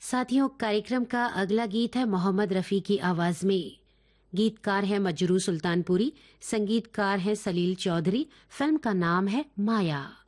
साथियों, कार्यक्रम का अगला गीत है मोहम्मद रफ़ी की आवाज में। गीतकार है मजरू सुल्तानपुरी, संगीतकार है सलील चौधरी। फिल्म का नाम है माया।